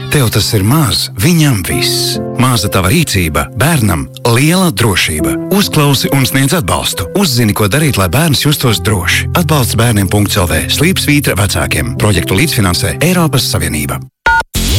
Tev tas ir maz, viņam viss. Maza tava rīcība, bērnam liela drošība. Uzklausi un sniedz atbalstu. Uzzini, ko darīt, lai bērns justos droši. Atbalsts bērniem.lv. Slīpsvītra vecākiem. Projektu līdzfinansē Eiropas Savienība.